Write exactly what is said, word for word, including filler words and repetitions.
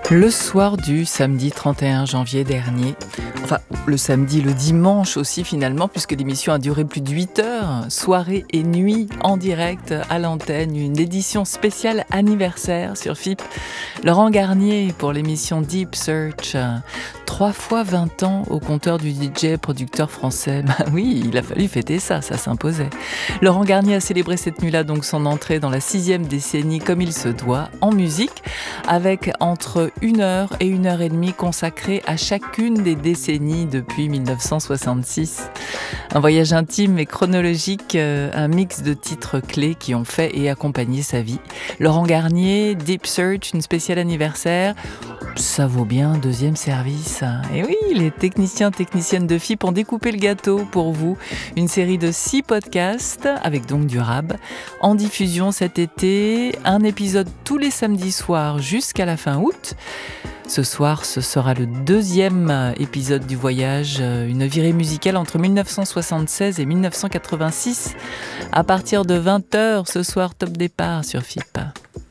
Le soir du samedi trente et un janvier dernier, enfin le samedi, le dimanche aussi finalement, puisque l'émission a duré plus de huit heures, soirée et nuit en direct à l'antenne, une édition spéciale anniversaire sur F I P. Laurent Garnier pour l'émission Deep Search, trois fois vingt ans au compteur du D J producteur français. Ben oui, il a fallu fêter ça, ça s'imposait. Laurent Garnier a célébré cette nuit-là donc son entrée dans la sixième décennie comme il se doit, en musique, avec entre une heure et une heure et demie consacrée à chacune des décennies depuis mille neuf cent soixante-six. Un voyage intime et chronologique, euh, un mix de titres clés qui ont fait et accompagné sa vie. Laurent Garnier, Deep Search, une spéciale anniversaire, ça vaut bien un deuxième service. Et oui, les techniciens, techniciennes de F I P ont découpé le gâteau pour vous. Une série de six podcasts, avec donc du rap, en diffusion cet été, un épisode tous les samedis soirs jusqu'à la fin août. Ce soir, ce sera le deuxième épisode du voyage, une virée musicale entre mille neuf cent soixante-seize et mille neuf cent quatre-vingt-six. À partir de vingt heures, ce soir, top départ sur F I P.